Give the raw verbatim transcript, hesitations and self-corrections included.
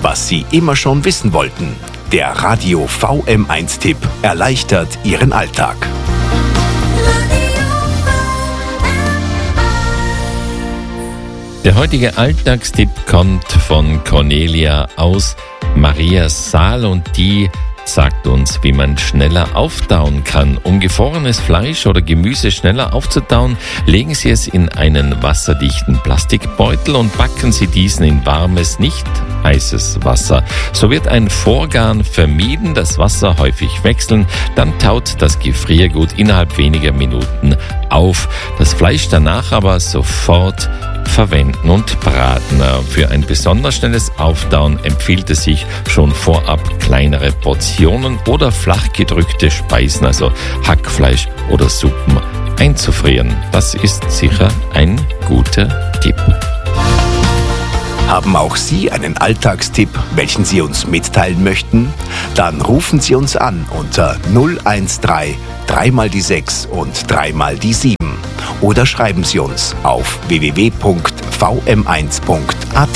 was Sie immer schon wissen wollten. Der Radio V M eins Tipp erleichtert Ihren Alltag. Der heutige Alltagstipp kommt von Cornelia aus Mariasaal und die sagt uns, wie man schneller auftauen kann. Um gefrorenes Fleisch oder Gemüse schneller aufzutauen, legen Sie es in einen wasserdichten Plastikbeutel und backen Sie diesen in warmes, nicht heißes Wasser. So wird ein Vorgaren vermieden, das Wasser häufig wechseln, dann taut das Gefriergut innerhalb weniger Minuten auf. Das Fleisch danach aber sofort verwenden und braten. Für ein besonders schnelles Auftauen empfiehlt es sich, schon vorab kleinere Portionen oder flach gedrückte Speisen, also Hackfleisch oder Suppen, einzufrieren. Das ist sicher ein guter Tipp. Haben auch Sie einen Alltagstipp, welchen Sie uns mitteilen möchten? Dann rufen Sie uns an unter null eins drei, drei mal die sechs und drei mal die sieben. Oder schreiben Sie uns auf w w w punkt v m eins punkt a t.